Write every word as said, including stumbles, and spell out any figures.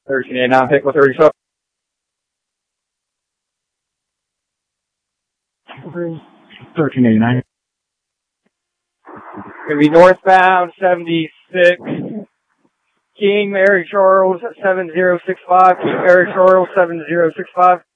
thirteen eighty-nine, pick with thirty-seven. thirteen eighty-nine. Gonna be northbound seventy-six. King Mary Charles seven zero six five. King Mary Charles seven zero six five.